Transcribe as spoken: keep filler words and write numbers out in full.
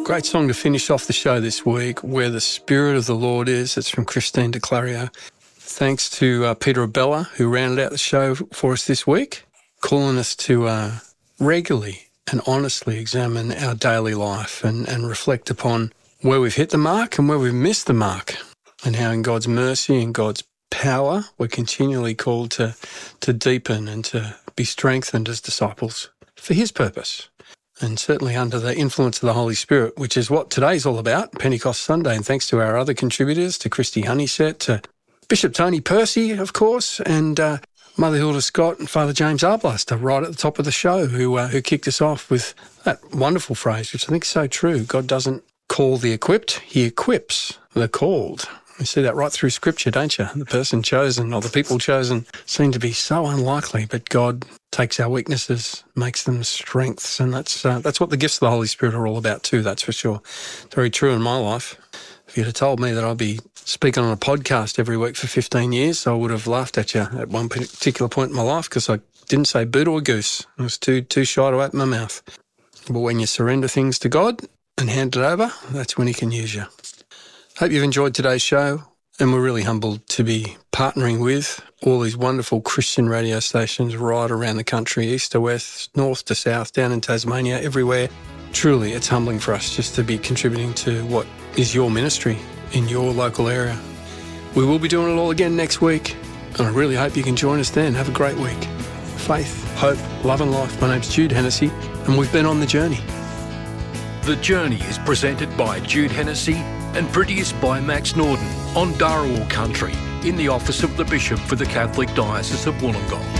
Great song to finish off the show this week, Where the Spirit of the Lord Is. It's from Christine de Clario. Thanks to uh, Peter Abella, who rounded out the show for us this week, calling us to uh, regularly and honestly examine our daily life and, and reflect upon where we've hit the mark and where we've missed the mark, and how in God's mercy and God's power we're continually called to, to deepen and to be strengthened as disciples for His purpose. And certainly under the influence of the Holy Spirit, which is what today's all about, Pentecost Sunday. And thanks to our other contributors, to Christy Honeysett, to Bishop Tony Percy, of course, and uh, Mother Hilda Scott and Father James Arblaster right at the top of the show, who uh, who kicked us off with that wonderful phrase, which I think is so true. God doesn't call the equipped, He equips the called. You see that right through Scripture, don't you? The person chosen or the people chosen seem to be so unlikely, but God takes our weaknesses, makes them strengths, and that's uh, that's what the gifts of the Holy Spirit are all about too, that's for sure. Very true in my life. If you'd have told me that I'd be speaking on a podcast every week for fifteen years, I would have laughed at you at one particular point in my life because I didn't say boot or goose. I was too, too shy to open my mouth. But when you surrender things to God and hand it over, that's when He can use you. Hope you've enjoyed today's show, and we're really humbled to be partnering with all these wonderful Christian radio stations right around the country, east to west, north to south, down in Tasmania, everywhere. Truly, it's humbling for us just to be contributing to what is your ministry in your local area. We will be doing it all again next week, and I really hope you can join us then. Have a great week. Faith, hope, love and life. My name's Jude Hennessy, and we've been on the journey. The Journey is presented by Jude Hennessy and produced by Max Norden on Dharawal Country in the office of the Bishop for the Catholic Diocese of Wollongong.